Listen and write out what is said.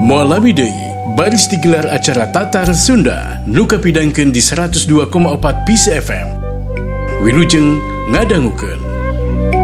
Mualami deui, baris digelar acara Tatar Sunda, nuka pidangkeun di 102,4 PC FM. Wilujeng ngadangukeun.